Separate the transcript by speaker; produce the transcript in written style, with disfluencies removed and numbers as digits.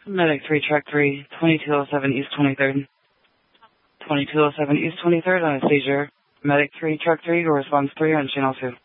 Speaker 1: Medic 3, Track 3, 2207 East 23rd. 2207 East 23rd on a seizure. Medic 3, Track 3, response 3 on channel 2.